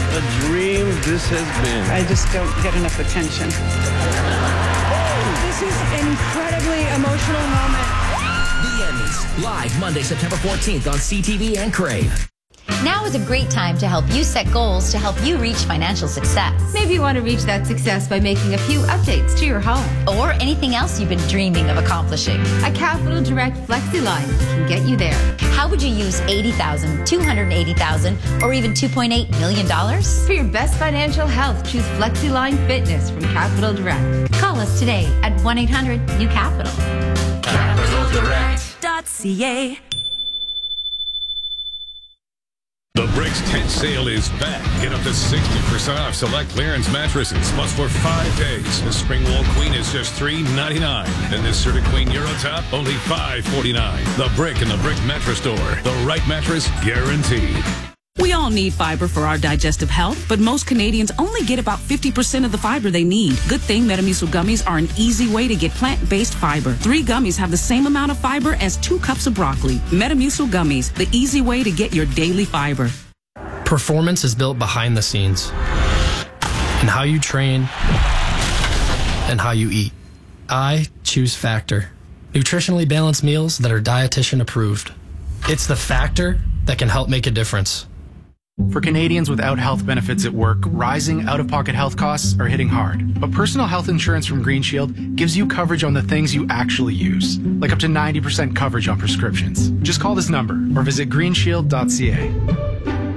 a dream this has been. I just don't get enough attention. This is an incredibly emotional moment. The Emmys, live Monday, September 14th on CTV and Crave. Now is a great time to help you set goals to help you reach financial success. Maybe you want to reach that success by making a few updates to your home. Or anything else you've been dreaming of accomplishing. A Capital Direct FlexiLine can get you there. How would you use $80,000, $280,000, or even $2.8 million? For your best financial health, choose FlexiLine Fitness from Capital Direct. Call us today at 1-800-NEW-CAPITAL. CapitalDirect.ca. The Bricks tent sale is back. Get up to 60% off select clearance mattresses. Plus, for 5 days, the Springwall Queen is just $3.99. And this Serta Queen Eurotop, only $5.49. The Brick and the Brick Mattress Store. The right mattress guaranteed. We all need fiber for our digestive health, but most Canadians only get about 50% of the fiber they need. Good thing Metamucil gummies are an easy way to get plant-based fiber. 3 gummies have the same amount of fiber as 2 cups of broccoli. Metamucil gummies, the easy way to get your daily fiber. Performance is built behind the scenes. And how you train and how you eat. I choose Factor. Nutritionally balanced meals that are dietitian approved. It's the Factor that can help make a difference. For Canadians without health benefits at work, rising out-of-pocket health costs are hitting hard. But personal health insurance from Green Shield gives you coverage on the things you actually use, like up to 90% coverage on prescriptions. Just call this number or visit greenshield.ca.